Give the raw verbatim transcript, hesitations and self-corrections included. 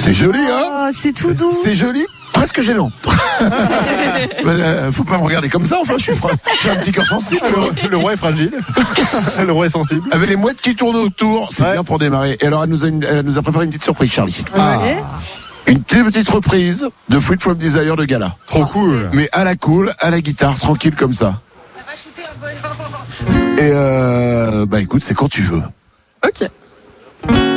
C'est joli, hein? Oh, c'est tout doux. C'est joli, presque gênant. euh, faut pas me regarder comme ça, enfin, je suis, fra... j'ai un petit cœur sensible. Le, le roi est fragile. Le roi est sensible. Avec les mouettes qui tournent autour, c'est ouais. bien pour démarrer. Et alors, elle nous a, une... elle nous a préparé une petite surprise, Charlie. Ah. Une petite, petite reprise de Freed From Desire de Gala. Trop cool. Mais à la cool, à la guitare, tranquille comme ça. Et euh, bah écoute, c'est quand tu veux. Ok.